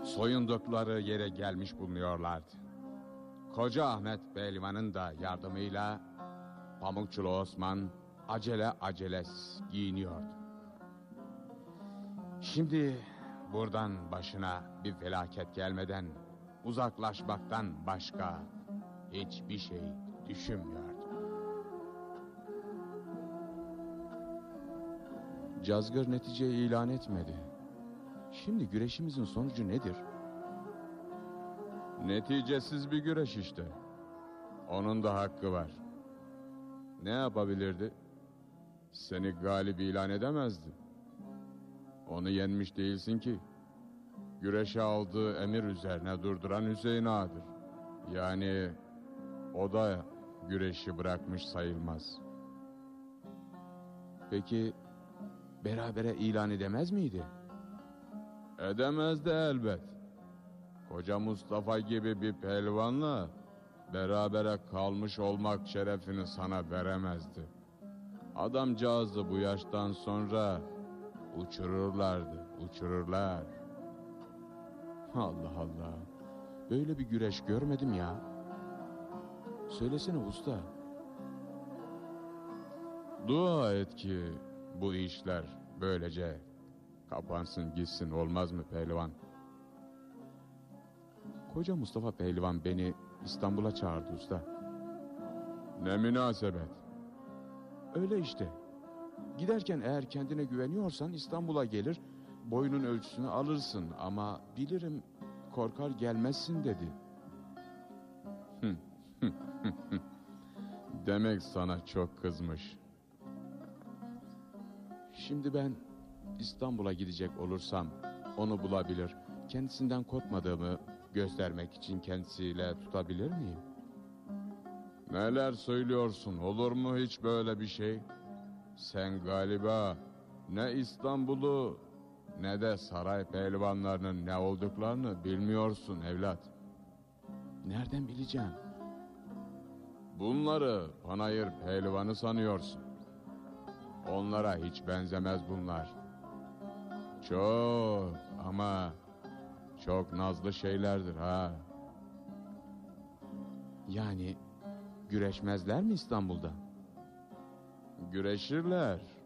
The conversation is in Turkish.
soyundukları yere gelmiş bulunuyorlardı. Koca Ahmet Pehlivan'ın da yardımıyla Pamukçulu Osman acele giyiniyordu. Şimdi buradan başına bir felaket gelmeden uzaklaşmaktan başka hiçbir şey düşünmüyordu. Cazgır neticeyi ilan etmedi. Şimdi güreşimizin sonucu nedir? Neticesiz bir güreş işte. Onun da hakkı var. Ne yapabilirdi? Seni galip ilan edemezdi. Onu yenmiş değilsin ki. Güreşe aldığı emir üzerine durduran Hüseyin Ağa'dır. Yani o da güreşi bırakmış sayılmaz. Peki berabere ilan edemez miydi? Edemezdi elbet. Koca Mustafa gibi bir pehlivanla berabere kalmış olmak şerefini sana veremezdi. Adamcağızı bu yaştan sonra uçururlar. Allah Allah. Böyle bir güreş görmedim ya. Söylesene usta. Dua et ki bu işler böylece kapansın gitsin, olmaz mı pehlivan? Koca Mustafa Pehlivan beni İstanbul'a çağırdı usta. Ne münasebet? Öyle işte. Giderken eğer kendine güveniyorsan İstanbul'a gelir, boyunun ölçüsünü alırsın ama bilirim korkar gelmezsin dedi. Demek sana çok kızmış. Şimdi ben İstanbul'a gidecek olursam onu bulabilir, kendisinden korkmadığımı göstermek için kendisiyle tutabilir miyim? Neler söylüyorsun, olur mu hiç böyle bir şey? Sen galiba ne İstanbul'u ne de saray pehlivanlarının ne olduklarını bilmiyorsun evlat. Nereden bileceğim? Bunları panayır pehlivanı sanıyorsun. Onlara hiç benzemez bunlar. Çok ama çok nazlı şeylerdir ha. Yani güreşmezler mi İstanbul'da? Güreşirler